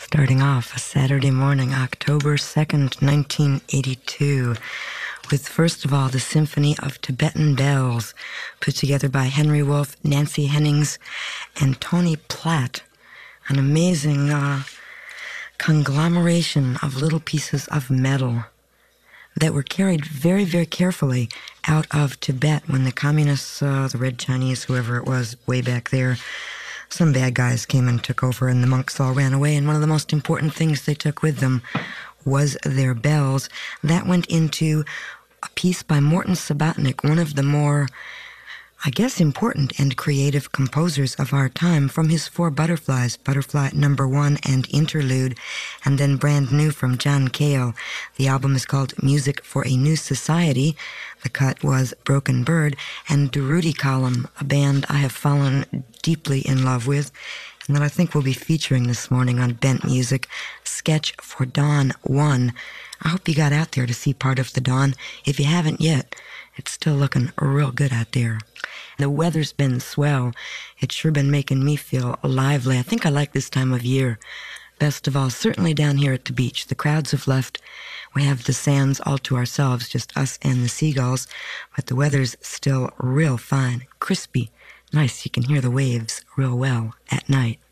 Starting off a Saturday morning, October 2nd, 1982, with first of all the Symphony of Tibetan Bells, put together by Henry Wolf, Nancy Hennings, and Tony Platt. An amazing conglomeration of little pieces of metal that were carried very, very carefully out of Tibet when the communists, the Red Chinese, whoever it was, way back there, some bad guys came and took over, and the monks all ran away, and one of the most important things they took with them was their bells. That went into a piece by Morton Subotnick, one of the more, I guess, important and creative composers of our time, from his four Butterflies, Butterfly Number 1 and Interlude, and then brand new from John Cale. The album is called Music for a New Society. The cut was Broken Bird, and Durutti Column, a band I have fallen deeply in love with, and that I think we'll be featuring this morning on Bent Music, Sketch for Dawn 1. I hope you got out there to see part of the dawn. If you haven't yet, it's still looking real good out there. The weather's been swell. It's sure been making me feel lively. I think I like this time of year. Best of all, certainly down here at the beach. The crowds have left. We have the sands all to ourselves, just us and the seagulls, but the weather's still real fine, crispy, nice. You can hear the waves real well at night.